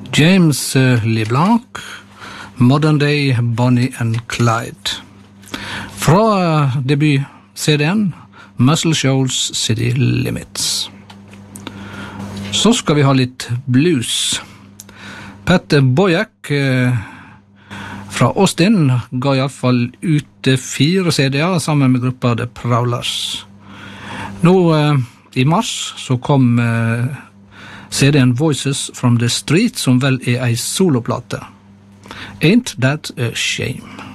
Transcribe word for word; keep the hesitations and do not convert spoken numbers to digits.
James LeBlanc, Modern Day Bonnie and Clyde. Fra debut-C D-en, Muscle Shoals City Limits. Så skal vi ha litt blues. Pat Boyack eh, fra Austin ga i alle fall ut fire C D-er sammen med gruppa The Prowlers. Nå eh, i mars så kom eh, C D-en Voices from the Street, som vel er ei soloplate. Ain't that a shame?